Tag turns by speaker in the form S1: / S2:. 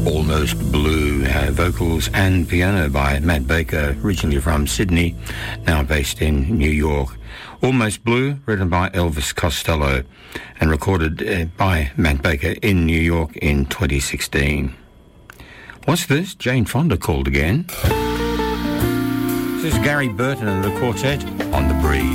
S1: Almost Blue, vocals and piano by Matt Baker, originally from Sydney, now based in New York. Almost Blue, written by Elvis Costello and recorded by Matt Baker in New York in 2016. What's this? Jane Fonda called again. This is Gary Burton and the Quartet on The Breeze.